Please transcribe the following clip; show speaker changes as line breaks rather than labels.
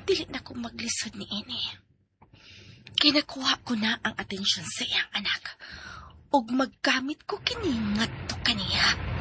dili na ko maglisod ni ini. Kinakuha ko na ang atensyon sa iyang anak ug maggamit ko kini ngadto kaniya.